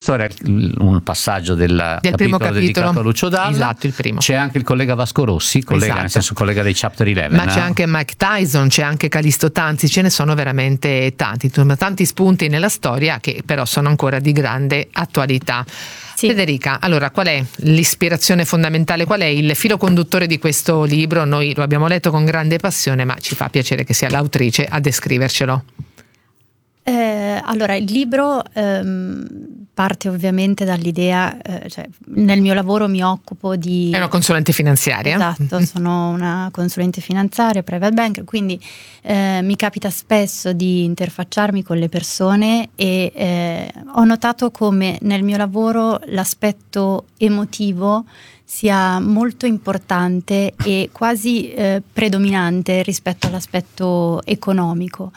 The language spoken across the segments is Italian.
era un passaggio del primo capitolo dedicato a Lucio Dalla. Esatto, il primo. C'è anche il collega Vasco Rossi, collega, Esatto. nel senso collega dei Chapter 11. Ma c'è anche Mike Tyson, c'è anche Callisto Tanzi, ce ne sono veramente tanti spunti nella storia che però sono ancora di grande attualità. Sì. Federica, allora qual è l'ispirazione fondamentale, qual è il filo conduttore di questo libro? Noi lo abbiamo letto con grande passione, ma ci fa piacere che sia l'autrice a descrivercelo. Allora, il libro parte ovviamente dall'idea, cioè nel mio lavoro mi occupo di... È una consulente finanziaria? Esatto, sono una consulente finanziaria, private banker, quindi mi capita spesso di interfacciarmi con le persone e ho notato come nel mio lavoro l'aspetto emotivo sia molto importante e quasi predominante rispetto all'aspetto economico.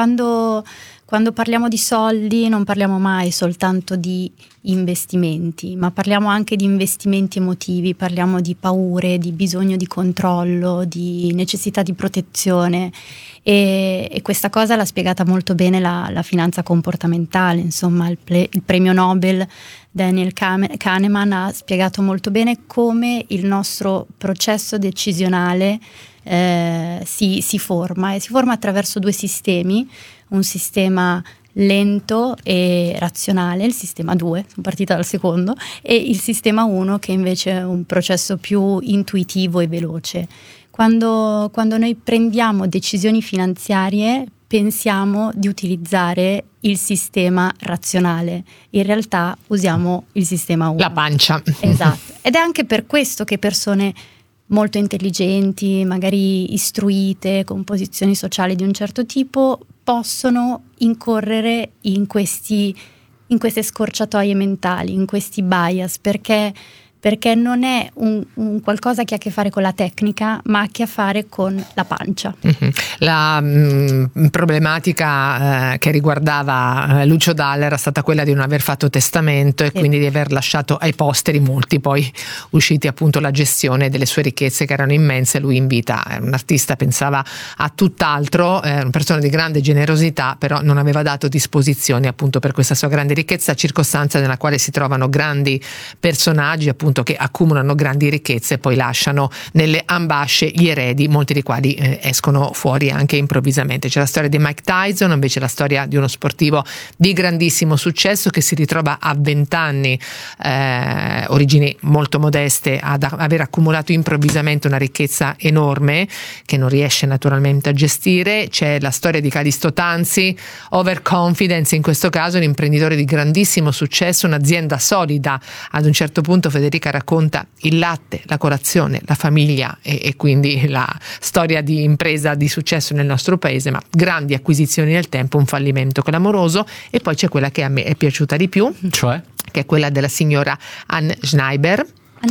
Quando parliamo di soldi non parliamo mai soltanto di investimenti, ma parliamo anche di investimenti emotivi, parliamo di paure, di bisogno di controllo, di necessità di protezione e questa cosa l'ha spiegata molto bene la finanza comportamentale, insomma il premio Nobel Daniel Kahneman ha spiegato molto bene come il nostro processo decisionale si forma e si forma attraverso due sistemi, un sistema lento e razionale, il sistema 2, sono partita dal secondo, e il sistema 1 che invece è un processo più intuitivo e veloce. Quando noi prendiamo decisioni finanziarie pensiamo di utilizzare il sistema razionale, in realtà usiamo il sistema 1. La pancia. Esatto, ed è anche per questo che persone molto intelligenti, magari istruite, con posizioni sociali di un certo tipo, possono incorrere in queste scorciatoie mentali, in questi bias, perché non è un qualcosa che ha a che fare con la tecnica, ma ha a che fare con la pancia. La problematica che riguardava Lucio Dalla era stata quella di non aver fatto testamento e quindi di aver lasciato ai posteri, molti poi usciti appunto, la gestione delle sue ricchezze che erano immense. Lui in vita era un artista, pensava a tutt'altro, una persona di grande generosità, però non aveva dato disposizioni appunto per questa sua grande ricchezza, circostanza nella quale si trovano grandi personaggi appunto che accumulano grandi ricchezze e poi lasciano nelle ambasce gli eredi, molti dei quali escono fuori anche improvvisamente. C'è la storia di Mike Tyson, invece la storia di uno sportivo di grandissimo successo che si ritrova a 20 anni, origini molto modeste, ad aver accumulato improvvisamente una ricchezza enorme che non riesce naturalmente a gestire. C'è la storia di Callisto Tanzi, overconfidence in questo caso, un imprenditore di grandissimo successo, un'azienda solida. Ad un certo punto Federica racconta il latte, la colazione, la famiglia e quindi la storia di impresa di successo nel nostro paese, ma grandi acquisizioni nel tempo, un fallimento clamoroso. E poi c'è quella che a me è piaciuta di più, cioè? Che è quella della signora Anne Scheiber,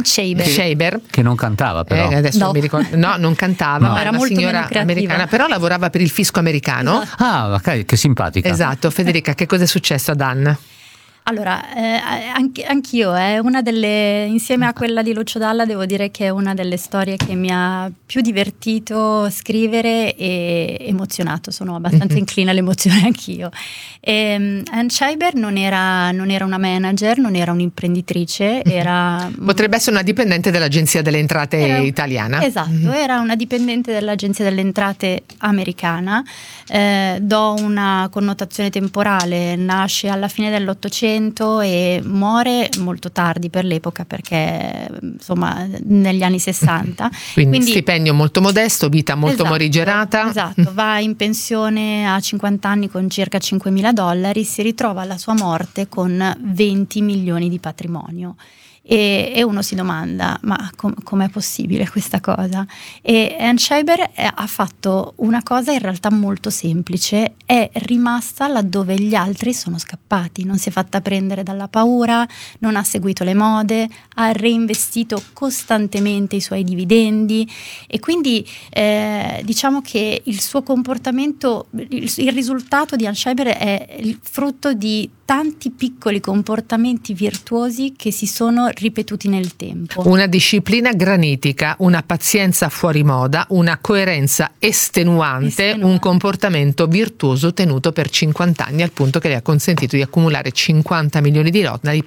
che non cantava però. Adesso non mi ricordo. No, non cantava, ma era una molto signora americana, però lavorava per il fisco americano. Esatto. Ah, ok, che simpatica. Esatto. Federica, che cosa è successo ad Anne? Allora, anch'io una delle, insieme a quella di Lucio Dalla, devo dire che è una delle storie che mi ha più divertito scrivere e emozionato. Sono abbastanza inclina all'emozione anch'io. Anne Scheiber non era una manager, non era un'imprenditrice, potrebbe essere una dipendente dell'Agenzia delle Entrate italiana. Esatto, era una dipendente dell'Agenzia delle Entrate americana. Do una connotazione temporale: nasce alla fine dell'Ottocento e muore molto tardi per l'epoca, perché insomma negli anni 60. Quindi stipendio molto modesto, vita molto esatto, morigerata. Esatto, va in pensione a 50 anni con circa $5.000, si ritrova alla sua morte con 20 milioni di patrimonio. E uno si domanda, ma com'è possibile questa cosa? E Anne Scheiber ha fatto una cosa in realtà molto semplice: è rimasta laddove gli altri sono scappati, non si è fatta prendere dalla paura, non ha seguito le mode, ha reinvestito costantemente i suoi dividendi e quindi diciamo che il suo comportamento, il risultato di Anne Scheiber è il frutto di tanti piccoli comportamenti virtuosi che si sono ripetuti nel tempo. Una disciplina granitica, una pazienza fuori moda, una coerenza estenuante, un comportamento virtuoso tenuto per 50 anni, al punto che le ha consentito di accumulare 50 milioni di